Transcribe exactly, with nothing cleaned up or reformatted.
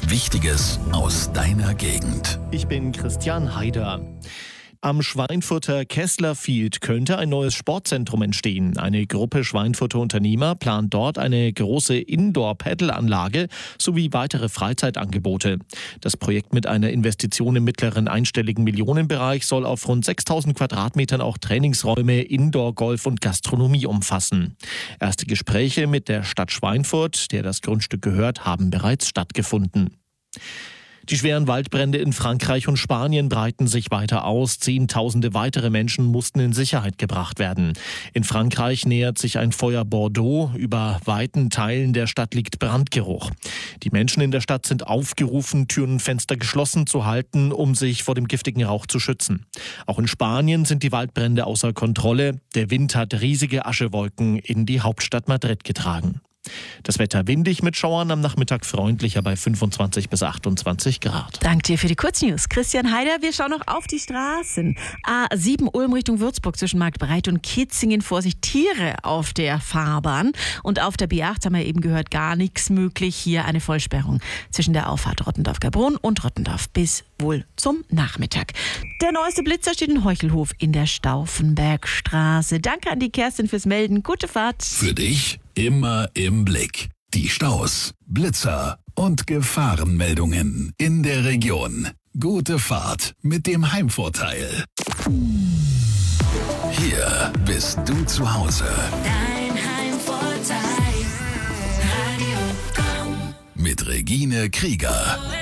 Wichtiges aus deiner Gegend. Ich bin Christian Haider. Am Schweinfurter Kessler Field könnte ein neues Sportzentrum entstehen. Eine Gruppe Schweinfurter Unternehmer plant dort eine große Indoor-Paddle-Anlage sowie weitere Freizeitangebote. Das Projekt mit einer Investition im mittleren einstelligen Millionenbereich soll auf rund sechstausend Quadratmetern auch Trainingsräume, Indoor-Golf und Gastronomie umfassen. Erste Gespräche mit der Stadt Schweinfurt, der das Grundstück gehört, haben bereits stattgefunden. Die schweren Waldbrände in Frankreich und Spanien breiten sich weiter aus. Zehntausende weitere Menschen mussten in Sicherheit gebracht werden. In Frankreich nähert sich ein Feuer Bordeaux. Über weiten Teilen der Stadt liegt Brandgeruch. Die Menschen in der Stadt sind aufgerufen, Türen und Fenster geschlossen zu halten, um sich vor dem giftigen Rauch zu schützen. Auch in Spanien sind die Waldbrände außer Kontrolle. Der Wind hat riesige Aschewolken in die Hauptstadt Madrid getragen. Das Wetter windig mit Schauern, am Nachmittag freundlicher bei fünfundzwanzig bis achtundzwanzig Grad. Danke dir für die Kurznews. Christian Haider, wir schauen noch auf die Straßen. A sieben Ulm Richtung Würzburg zwischen Marktbreit und Kitzingen. Vorsicht, Tiere auf der Fahrbahn. Und auf der B acht haben wir eben gehört, gar nichts möglich. Hier eine Vollsperrung zwischen der Auffahrt Rottendorf-Gabrun und Rottendorf bis wohl zum Nachmittag. Der neueste Blitzer steht in Heuchelhof in der Stauffenbergstraße. Danke an die Kerstin fürs Melden. Gute Fahrt. Für dich immer im Blick. Die Staus, Blitzer und Gefahrenmeldungen in der Region. Gute Fahrt mit dem Heimvorteil. Hier bist du zu Hause. Dein Heimvorteil. Radio Komm. Mit Regine Krieger.